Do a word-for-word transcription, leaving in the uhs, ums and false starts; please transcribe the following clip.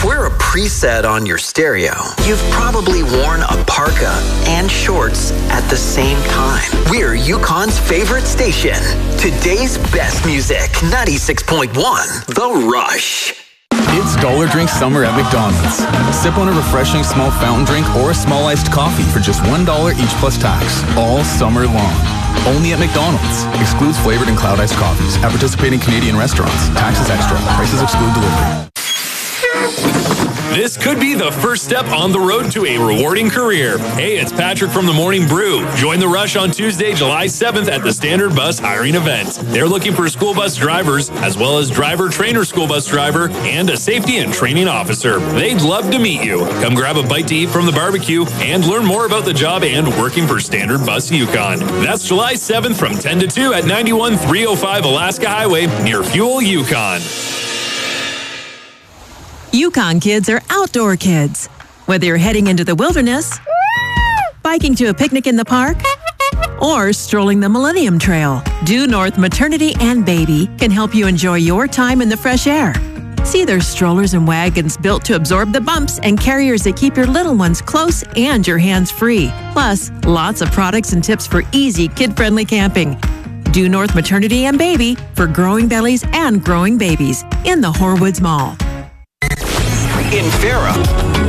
we're a preset on your stereo, you've probably worn a parka and shorts at the same time. We're Yukon's favorite station. Today's best music, ninety-six point one, The Rush. It's Dollar Drink Summer at McDonald's. Sip on a refreshing small fountain drink or a small iced coffee for just one dollar each plus tax, all summer long. Only at McDonald's. Excludes flavored and cloud iced coffees. At participating Canadian restaurants. Taxes extra. Prices exclude delivery. This could be the first step on the road to a rewarding career. Hey, it's Patrick from the Morning Brew. Join the Rush on Tuesday, July seventh at the Standard Bus hiring event. They're looking for school bus drivers, as well as driver, trainer, school bus driver, and a safety and training officer. They'd love to meet you. Come grab a bite to eat from the barbecue and learn more about the job and working for Standard Bus Yukon. That's July seventh from ten to two at ninety-one three oh five Alaska Highway near Fuel Yukon. Yukon kids are outdoor kids. Whether you're heading into the wilderness, biking to a picnic in the park, or strolling the Millennium Trail, Due North Maternity and Baby can help you enjoy your time in the fresh air. See their strollers and wagons built to absorb the bumps and carriers that keep your little ones close and your hands free. Plus, lots of products and tips for easy, kid-friendly camping. Due North Maternity and Baby for growing bellies and growing babies in the Horwoods Mall. In Farah,